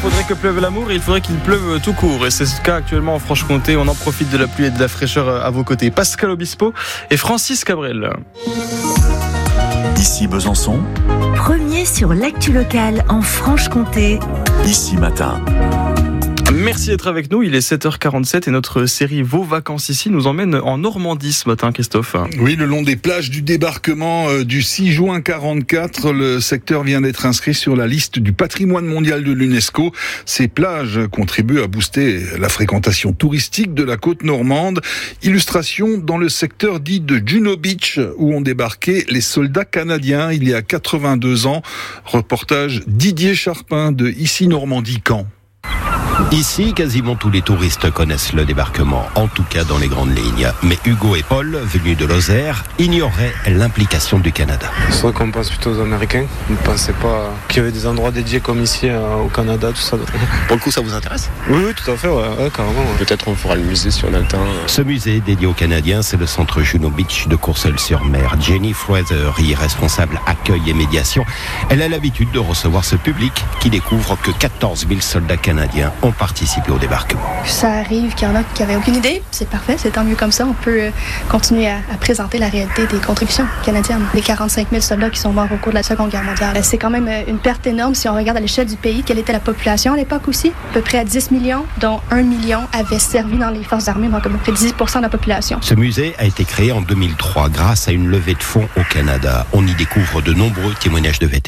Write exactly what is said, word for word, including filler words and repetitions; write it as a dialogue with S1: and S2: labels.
S1: faudrait que pleuve l'amour et il faudrait qu'il pleuve tout court. Et c'est ce cas actuellement en Franche-Comté. On en profite de la pluie et de la fraîcheur à vos côtés. Pascal Obispo et Francis Cabrel.
S2: Ici Besançon.
S3: Premier sur l'actu locale en Franche-Comté.
S2: Ici Matin.
S1: Merci d'être avec nous, il est sept heures quarante-sept et notre série Vos vacances ici nous emmène en Normandie ce matin, Christophe.
S4: Oui, le long des plages du débarquement euh, du six juin quarante-quatre, le secteur vient d'être inscrit sur la liste du patrimoine mondial de l'UNESCO. Ces plages contribuent à booster la fréquentation touristique de la côte normande. Illustration dans le secteur dit de Juno Beach où ont débarqué les soldats canadiens il y a quatre-vingt-deux ans. Reportage Didier Charpin de Ici Normandie Caen.
S5: Ici, quasiment tous les touristes connaissent le débarquement, en tout cas dans les grandes lignes. Mais Hugo et Paul, venus de Lozère, ignoraient l'implication du Canada.
S6: C'est vrai qu'on pense plutôt aux Américains. On ne pensait pas qu'il y avait des endroits dédiés comme ici au Canada, tout ça.
S5: Pour le coup, ça vous intéresse ?
S6: Oui, oui, tout à fait, ouais, ouais, carrément. Ouais.
S7: Peut-être on fera le musée si on a le temps.
S5: Ce musée dédié aux Canadiens, c'est le centre Juno Beach de Courseulles-sur-Mer. Jenny Fraser y est responsable accueil et médiation. Elle a l'habitude de recevoir ce public qui découvre que quatorze mille soldats canadiens ont participé au débarquement.
S8: Ça arrive qu'il y en a qui n'avaient aucune idée, c'est parfait, c'est tant mieux comme ça. On peut continuer à, à présenter la réalité des contributions canadiennes. Les quarante-cinq mille soldats qui sont morts au cours de la Seconde Guerre mondiale. C'est quand même une perte énorme si on regarde à l'échelle du pays. Quelle était la population à l'époque aussi? À peu près à dix millions, dont un million avaient servi dans les forces armées, donc à peu près dix pour cent de la population.
S5: Ce musée a été créé en deux mille trois grâce à une levée de fonds au Canada. On y découvre de nombreux témoignages de vétérans.